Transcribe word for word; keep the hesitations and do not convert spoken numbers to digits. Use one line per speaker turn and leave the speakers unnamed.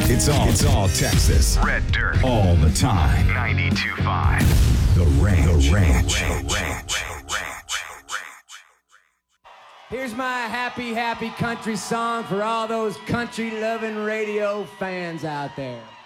It's all, it's all Texas.
Red Dirt.
All the time.
ninety-two point five.
The Ranch. The Ranch.
Ranch.
Here's my happy, happy country song for all those country-loving radio fans out there.